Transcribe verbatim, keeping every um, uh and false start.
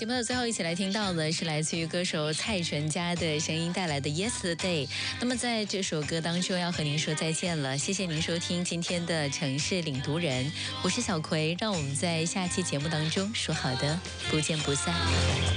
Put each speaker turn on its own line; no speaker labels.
节目的最后，一起来听到的是来自于歌手蔡淳佳的声音带来的《Yesterday》。那么在这首歌当中，要和您说再见了。谢谢您收听今天的城市领读人，我是小葵，让我们在下期节目当中说好的，不见不散。